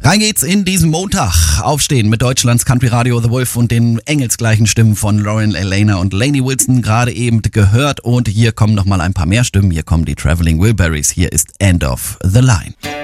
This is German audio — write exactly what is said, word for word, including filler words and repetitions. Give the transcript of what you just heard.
Rein geht's in diesen Montag. Aufstehen mit Deutschlands Country Radio The Wolf und den engelsgleichen Stimmen von Lauren Alaina und Lainey Wilson gerade eben gehört. Und hier kommen noch mal ein paar mehr Stimmen. Hier kommen die Traveling Wilburys. Hier ist End of the Line.